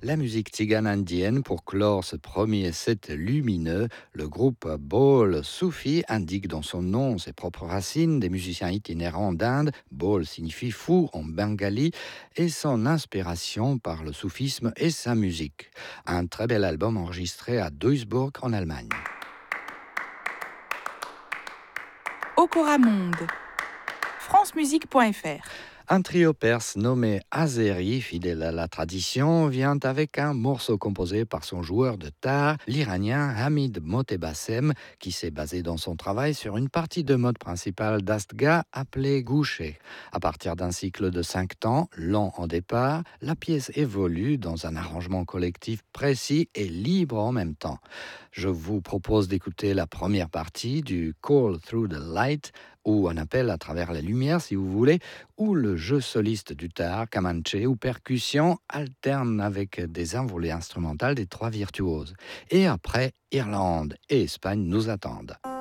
la musique tzigane indienne pour clore ce premier set lumineux. Le groupe Baul Soufi indique dans son nom ses propres racines, des musiciens itinérants d'Inde. Baul signifie fou en bengali et son inspiration par le soufisme et sa musique. Un très bel album enregistré à Duisburg en Allemagne. Okora Monde, francemusique.fr. Un trio perse nommé Azeri, fidèle à la tradition, vient avec un morceau composé par son joueur de tar, l'Iranien Hamid Motebassem, qui s'est basé dans son travail sur une partie de mode principale d'Astga appelée Gouché. À partir d'un cycle de 5 temps, lent en départ, la pièce évolue dans un arrangement collectif précis et libre en même temps. Je vous propose d'écouter la première partie du Call Through the Light, ou un appel à travers la lumière si vous voulez, où le jeu soliste du tar, kamanche ou percussion alterne avec des envolées instrumentales des trois virtuoses. Et après, Irlande et Espagne nous attendent.